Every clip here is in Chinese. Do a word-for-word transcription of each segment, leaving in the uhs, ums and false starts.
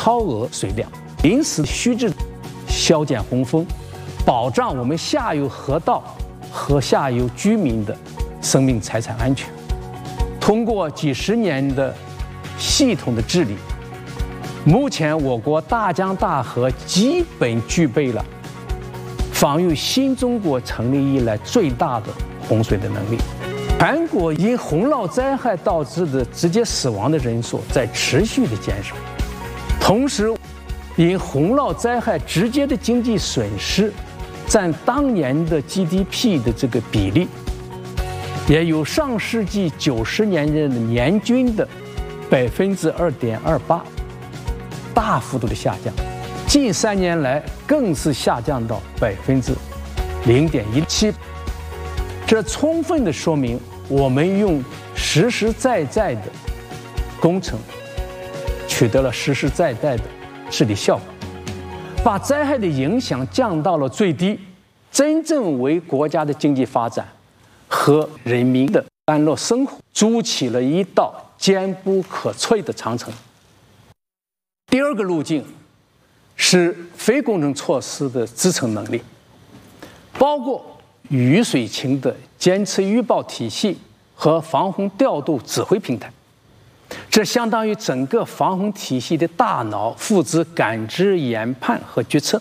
超额水量，临时须知消减洪峰，保障我们下游河道和下游居民的生命财产安全。通过几十年的系统的治理，目前我国大江大河基本具备了防御新中国成立以来最大的洪水的能力。全国因洪涝灾害导致的直接死亡的人数在持续的减少，同时因洪涝灾害直接的经济损失占当年的 G D P 的这个比例，也有上世纪九十年代的年均的百分之二点二八，大幅度的下降。近三年来更是下降到百分之零点一七。这充分的说明，我们用实实在在的工程取得了实实在在的治理效果，把灾害的影响降到了最低，真正为国家的经济发展和人民的安乐生活筑起了一道坚不可摧的长城。第二个路径是非工程措施的支撑能力，包括雨水情的监测预报体系和防洪调度指挥平台，这相当于整个防洪体系的大脑，负责感知、研判和决策。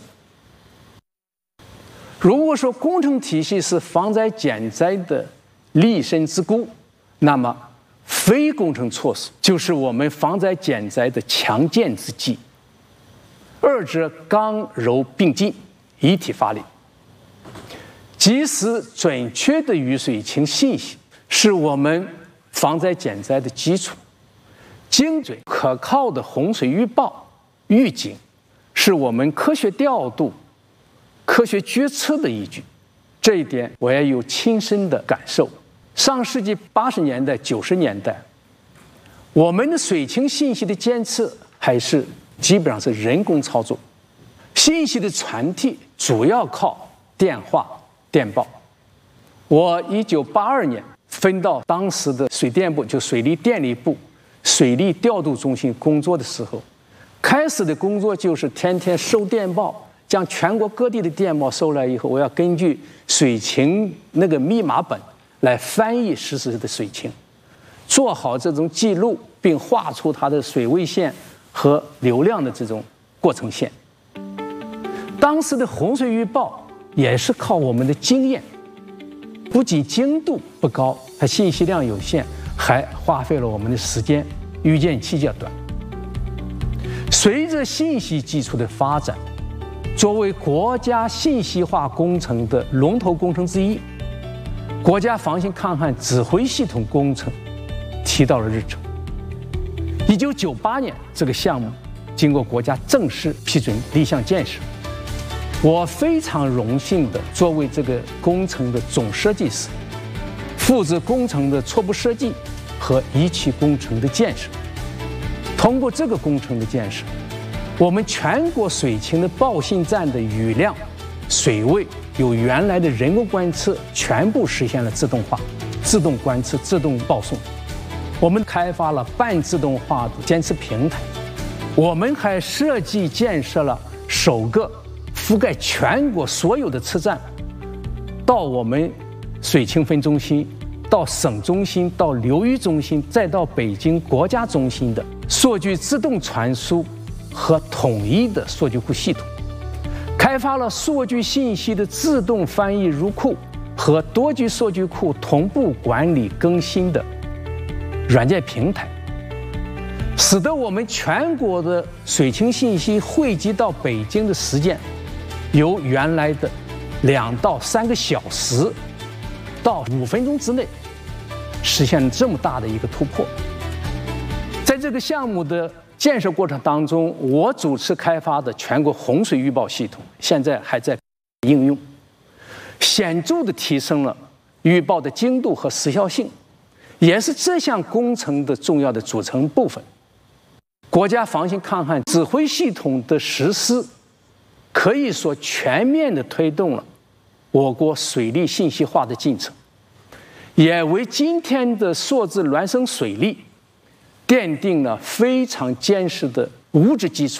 如果说工程体系是防灾减灾的立身之固，那么非工程措施就是我们防灾减灾的强健之基，二者刚柔并进，一体发力。及时准确的雨水情信息是我们防灾减灾的基础，精准可靠的洪水预报预警是我们科学调度、科学决策的依据。这一点我也有亲身的感受。上世纪八十年代、九十年代，我们的水情信息的监测还是基本上是人工操作，信息的传递主要靠电话、电报。我一九八二年分到当时的水电部，就水利电力部水利调度中心工作的时候，开始的工作就是天天收电报，将全国各地的电报收来以后，我要根据水情那个密码本来翻译实时的水情，做好这种记录，并画出它的水位线和流量的这种过程线。当时的洪水预报也是靠我们的经验，不仅精度不高，它信息量有限，还花费了我们的时间，预见期较短。随着信息技术的发展，作为国家信息化工程的龙头工程之一，国家防汛抗旱指挥系统工程提到了日程。一九九八年，这个项目经过国家正式批准立项建设。我非常荣幸的作为这个工程的总设计师，负责工程的初步设计和一期工程的建设。通过这个工程的建设，我们全国水情的报信站的雨量、水位由原来的人工观测全部实现了自动化，自动观测、自动报送。我们开发了半自动化的监测平台，我们还设计建设了首个覆盖全国所有的测站，到我们水情分中心、到省中心、到流域中心，再到北京国家中心的数据自动传输和统一的数据库系统，开发了数据信息的自动翻译入库和多级数据库同步管理更新的软件平台，使得我们全国的水情信息汇集到北京的时间由原来的两到三个小时到五分钟之内，实现了这么大的一个突破。在这个项目的建设过程当中，我主持开发的全国洪水预报系统现在还在应用，显著地提升了预报的精度和时效性，也是这项工程的重要的组成部分。国家防汛抗旱指挥系统的实施，可以说全面地推动了我国水利信息化的进程，也为今天的数字孪生水利奠定了非常坚实的物质基础。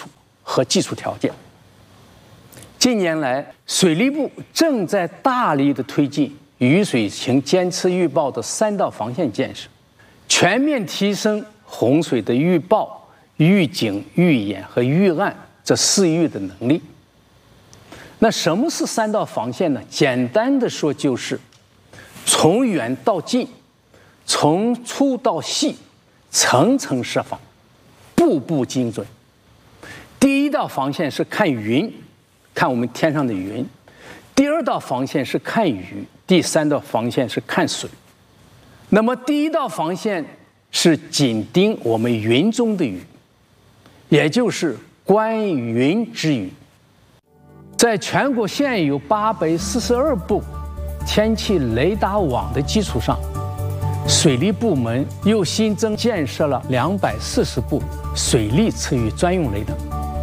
和技术条件。近年来，水利部正在大力的推进雨水情监测预报的三道防线建设，全面提升洪水的预报、预警、预演和预案这四预的能力。那什么是三道防线呢？简单的说，就是从远到近，从粗到细，层层设防，步步精准。第一道防线是看云，看我们天上的云；第二道防线是看雨；第三道防线是看水。那么第一道防线是紧盯我们云中的雨，也就是观云知雨。在全国现有八百四十二部天气雷达网的基础上，水利部门又新增建设了两百四十部水利测雨专用雷达，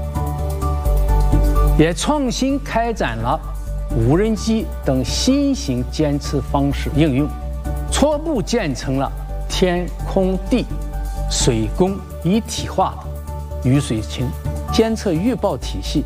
也创新开展了无人机等新型监测方式应用，初步建成了天空地水工一体化的雨水情监测预报体系。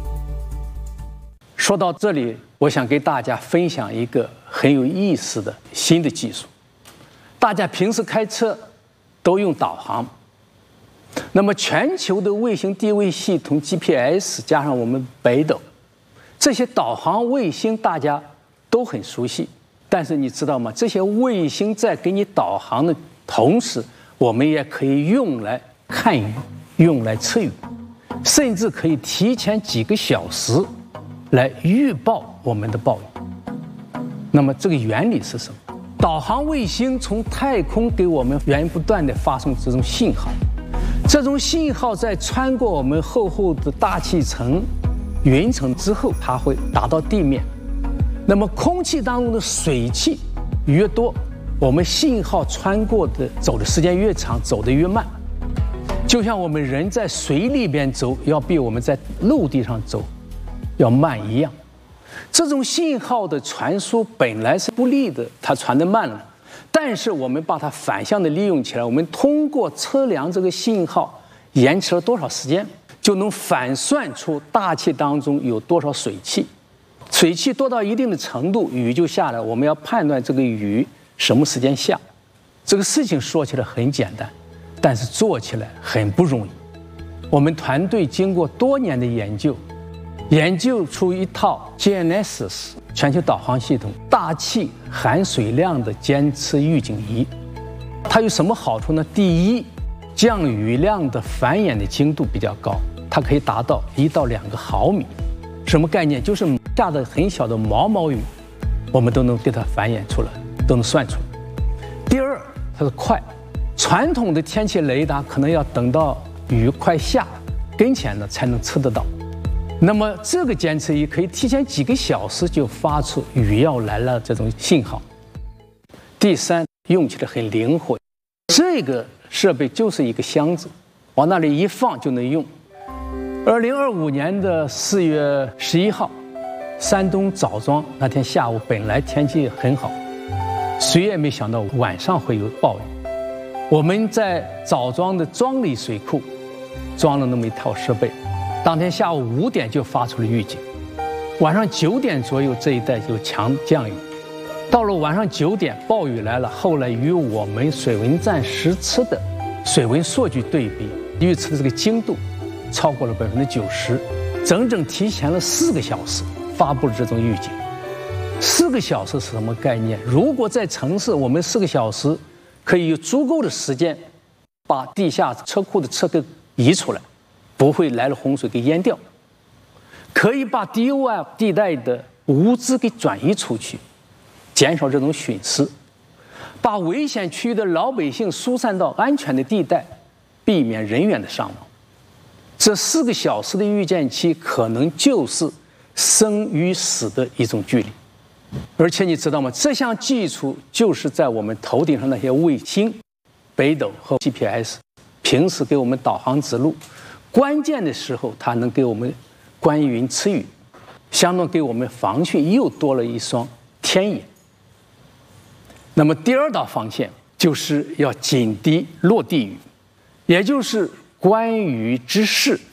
说到这里，我想给大家分享一个很有意思的新的技术。大家平时开车都用导航，那么全球的卫星定位系统 G P S 加上我们北斗，这些导航卫星大家都很熟悉。但是你知道吗？这些卫星在给你导航的同时，我们也可以用来看雨，用来测雨，甚至可以提前几个小时来预报我们的暴雨。那么这个原理是什么？导航卫星从太空给我们源源不断地发送这种信号，这种信号在穿过我们厚厚的大气层、云层之后，它会达到地面。那么空气当中的水汽越多，我们信号穿过的走的时间越长，走得越慢。就像我们人在水里边走，要比我们在陆地上走要慢一样。这种信号的传输本来是不利的，它传得慢了，但是我们把它反向的利用起来，我们通过测量这个信号延迟了多少时间，就能反算出大气当中有多少水汽。水汽多到一定的程度，雨就下来，我们要判断这个雨什么时间下。这个事情说起来很简单，但是做起来很不容易。我们团队经过多年的研究，研究出一套 G N S S 全球导航系统大气含水量的监测预警仪。它有什么好处呢？第一，降雨量的繁衍的精度比较高，它可以达到一到两个毫米。什么概念？就是下的很小的毛毛雨，我们都能给它繁衍出来，都能算出来。第二，它是快。传统的天气雷达可能要等到雨快下跟前了才能测得到。那么这个监测仪可以提前几个小时就发出雨要来了这种信号。第三，用起来很灵活，这个设备就是一个箱子，往那里一放就能用。二零二五年的四月十一号，山东枣庄那天下午本来天气很好，谁也没想到晚上会有暴雨。我们在枣庄的庄里水库装了那么一套设备，当天下午五点就发出了预警，晚上九点左右这一带就强降雨，到了晚上九点暴雨来了，后来与我们水文站实测的水文数据对比，预测的这个精度超过了百分之九十，整整提前了四个小时发布了这种预警。四个小时是什么概念？如果在城市，我们四个小时可以有足够的时间把地下车库的车给移出来，不会来了洪水给淹掉，可以把低洼地带的物资给转移出去，减少这种损失，把危险区域的老百姓疏散到安全的地带，避免人员的伤亡。这四个小时的预见期可能就是生与死的一种距离。而且你知道吗？这项技术就是在我们头顶上那些卫星、北斗和 G P S， 平时给我们导航指路，关键的时候它能给我们观云测雨，相当给我们防汛又多了一双天眼。那么第二道防线就是要紧盯落地雨，也就是观雨知势，